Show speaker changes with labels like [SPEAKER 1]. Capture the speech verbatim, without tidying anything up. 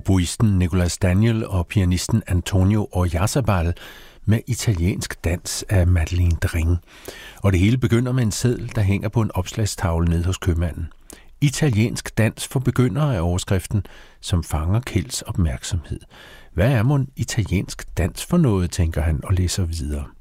[SPEAKER 1] oboisten Nicolas Daniel og pianisten Antonio Oyarzabal med italiensk dans af Madeleine Dring. Og det hele begynder med en seddel, der hænger på en opslagstavle nede hos købmanden. Italiensk dans for begyndere er overskriften, som fanger Kelds opmærksomhed. Hvad er mon italiensk dans for noget, tænker han og læser videre.